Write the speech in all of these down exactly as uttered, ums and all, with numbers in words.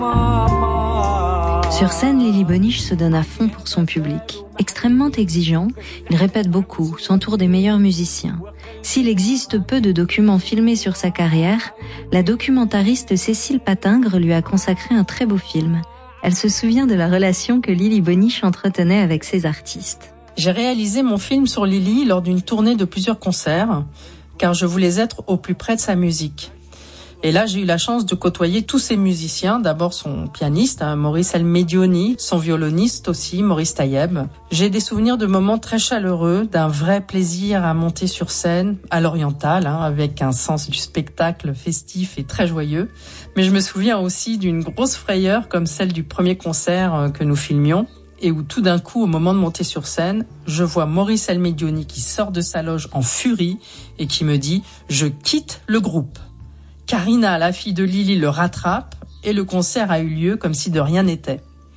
Sur scène, Lily Bonniche se donne à fond pour son public. Extrêmement exigeant, il répète beaucoup, s'entoure des meilleurs musiciens. S'il existe peu de documents filmés sur sa carrière, la documentariste Cécile Patingre lui a consacré un très beau film. Elle se souvient de la relation que Lily Bonniche entretenait avec ses artistes. J'ai réalisé mon film sur Lily lors d'une tournée de plusieurs concerts, car je voulais être au plus près de sa musique. Et là, j'ai eu la chance de côtoyer tous ces musiciens. D'abord son pianiste, hein, Maurice El-Medioni, son violoniste aussi, Maurice Tayeb. J'ai des souvenirs de moments très chaleureux, d'un vrai plaisir à monter sur scène, à l'oriental, hein, avec un sens du spectacle festif et très joyeux. Mais je me souviens aussi d'une grosse frayeur comme celle du premier concert que nous filmions, et où tout d'un coup, au moment de monter sur scène, je vois Maurice El-Medioni qui sort de sa loge en furie et qui me dit « Je quitte le groupe ». Karina, la fille de Lily, le rattrape et le concert a eu lieu comme si de rien n'était.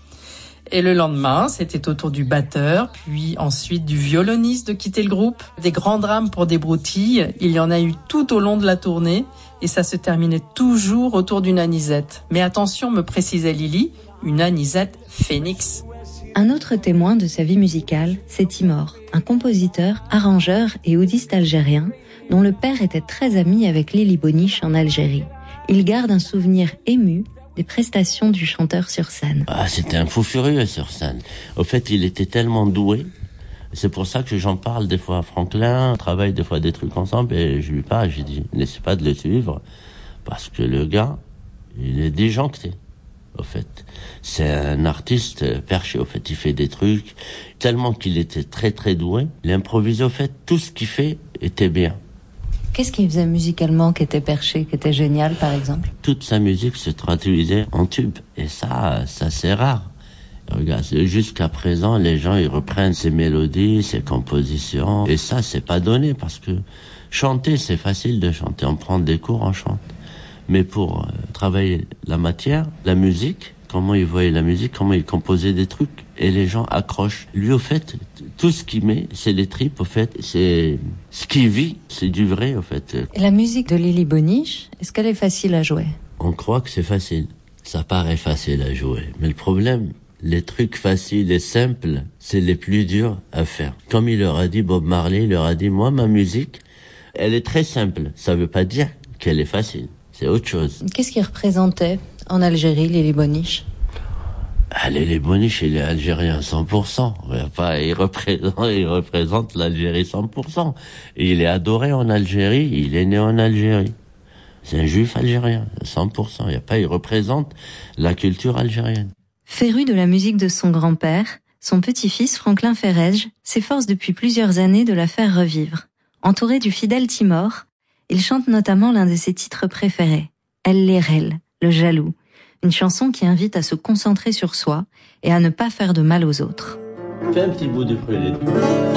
Et le lendemain, c'était au tour du batteur, puis ensuite du violoniste de quitter le groupe. Des grands drames pour des broutilles, il y en a eu tout au long de la tournée et ça se terminait toujours autour d'une anisette. Mais attention, me précisait Lily, une anisette phénix. Un autre témoin de sa vie musicale, c'est Timor, un compositeur, arrangeur et oudiste algérien, dont le père était très ami avec Lily Bonniche en Algérie. Il garde un souvenir ému des prestations du chanteur sur scène. Ah, c'était un fou furieux sur scène. Au fait, il était tellement doué. C'est pour ça que j'en parle des fois à Franklin. On travaille des fois des trucs ensemble et je lui parle, j'ai dit, n'essaie pas de le suivre parce que le gars, il est déjancté. Au fait, c'est un artiste perché. Au fait, il fait des trucs tellement qu'il était très très doué. Il improvisait. Au fait, tout ce qu'il fait était bien. Qu'est-ce qu'il faisait musicalement qui était perché, qui était génial, par exemple? Toute sa musique se traduisait en tube. Et ça, ça c'est rare. Regarde, jusqu'à présent, les gens, ils reprennent ses mélodies, ses compositions. Et ça, c'est pas donné parce que chanter, c'est facile de chanter. On prend des cours, on chante. Mais pour euh, travailler la matière, la musique, comment il voyait la musique, comment il composait des trucs, et les gens accrochent. Lui, au fait, tout ce qu'il met, c'est les tripes, au fait, c'est ce qu'il vit, c'est du vrai, au fait. Et la musique de Lily Bonniche, est-ce qu'elle est facile à jouer? On croit que c'est facile. Ça paraît facile à jouer. Mais le problème, les trucs faciles et simples, c'est les plus durs à faire. Comme il leur a dit, Bob Marley, il leur a dit, moi, ma musique, elle est très simple. Ça veut pas dire qu'elle est facile. C'est autre chose. Qu'est-ce qu'il représentait en Algérie, Lily Bonniche? Ah, Lily Bonniche, il est algérien cent pour cent. Pas, il représente, il représente l'Algérie cent pour cent. Et il est adoré en Algérie, il est né en Algérie. C'est un juif algérien, cent pour cent. Il y a pas, il représente la culture algérienne. Féru de la musique de son grand-père, son petit-fils Franklin Ferrej s'efforce depuis plusieurs années de la faire revivre. Entouré du fidèle Timor, il chante notamment l'un de ses titres préférés, El Lerel, le jaloux, une chanson qui invite à se concentrer sur soi et à ne pas faire de mal aux autres. Fais un petit bout de prélude.